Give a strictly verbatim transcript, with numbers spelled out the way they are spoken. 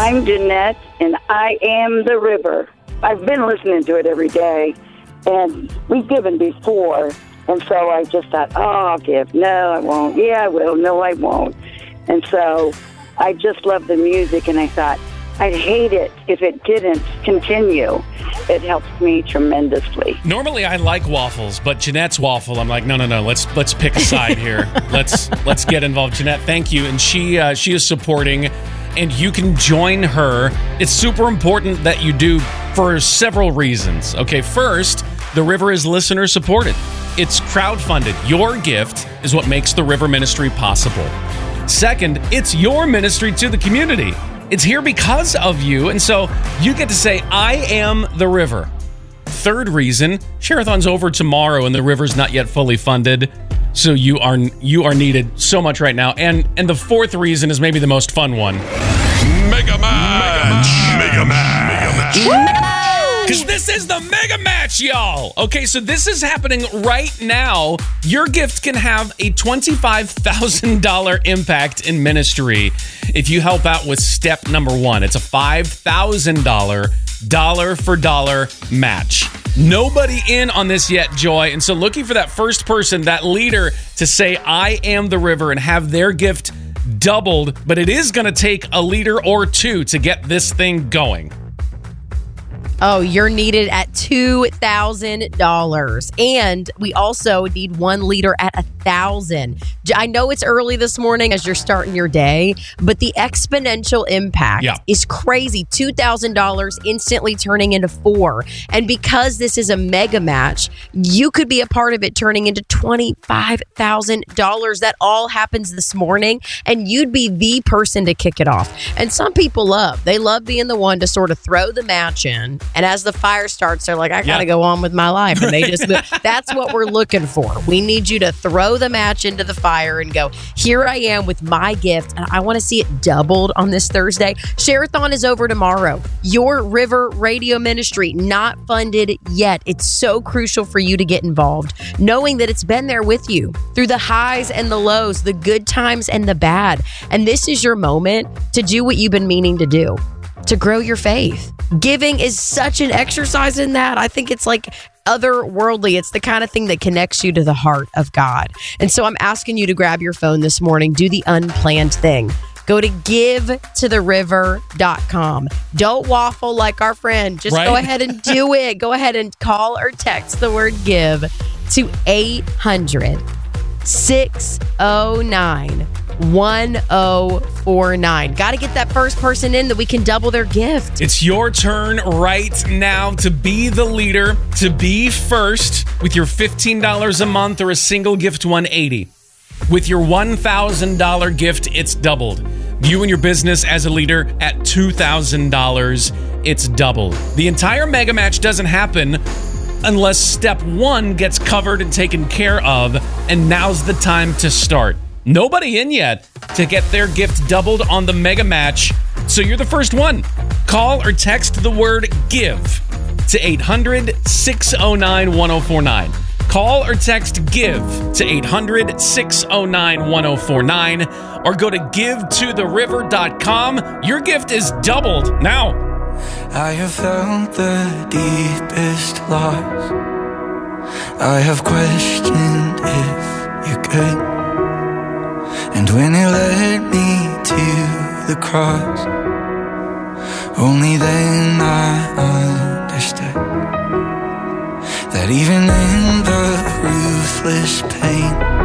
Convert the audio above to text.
I'm Jeanette, and I am the river. I've been listening to it every day, and we've given before, and so I just thought, oh, I'll give. No, I won't. Yeah, I will. No, I won't. And so I just love the music, and I thought, I'd hate it if it didn't continue. It helps me tremendously. Normally I like waffles, but Jeanette's waffle, I'm like, no, no, no, let's let's pick a side here. let's let's get involved. Jeanette, thank you. And she uh, she is supporting, and you can join her. It's super important that you do for several reasons. Okay, first, the River is listener supported. It's crowdfunded. Your gift is what makes the River Ministry possible. Second, it's your ministry to the community. It's here because of you, and so you get to say, I am the River. Third reason, Share-a-thon's over tomorrow, and the River's not yet fully funded, so you are you are needed so much right now. And and the fourth reason is maybe the most fun one. Mega Match! Mega Match! Mega Match! Because this is the Mega Match, y'all. Okay, so this is happening right now. Your gift can have a twenty-five thousand dollars impact in ministry if you help out with step number one. It's a five thousand dollars dollar for dollar match. Nobody in on this yet, Joy. And so looking for that first person, that leader, to say, I am the River, and have their gift doubled. But it is going to take a leader or two to get this thing going. Oh, you're needed at two thousand dollars. And we also need one leader at one thousand dollars. I know it's early this morning as you're starting your day, but the exponential impact yeah. is crazy. two thousand dollars instantly turning into four. And because this is a mega match, you could be a part of it turning into twenty-five thousand dollars. That all happens this morning, and you'd be the person to kick it off. And some people love, they love being the one to sort of throw the match in. And as the fire starts, they're like, I got to yeah. go on with my life. And they just, that's what we're looking for. We need you to throw the match into the fire and go, here I am with my gift. And I want to see it doubled on this Thursday. Share-a-thon is over tomorrow. Your River Radio Ministry, not funded yet. It's so crucial for you to get involved, knowing that it's been there with you through the highs and the lows, the good times and the bad. And this is your moment to do what you've been meaning to do, to grow your faith. Giving is such an exercise in that. I think it's like otherworldly. It's the kind of thing that connects you to the heart of God. And so I'm asking you to grab your phone this morning, do the unplanned thing. Go to give to the river dot com. Don't waffle like our friend. Just right? go ahead and do it. Go ahead and call or text the word give to eight hundred, six oh nine, one oh four nine. Got to get that first person in that we can double their gift. It's your turn right now to be the leader, to be first with your fifteen dollars a month or a single gift one hundred eighty dollars. With your one thousand dollars gift, it's doubled. You and your business as a leader at two thousand dollars, it's doubled. The entire mega match doesn't happen unless step one gets covered and taken care of, and now's the time to start. Nobody in yet to get their gift doubled on the mega match, so you're the first one. Call or text the word give to eight hundred, six oh nine, one oh four nine. Call or text give to eight hundred, six oh nine, one oh four nine, or go to give to the river dot com. Your gift is doubled now. I have felt the deepest loss. I have questioned if you're good. And when it led me to the cross, only then I understood that even in the ruthless pain,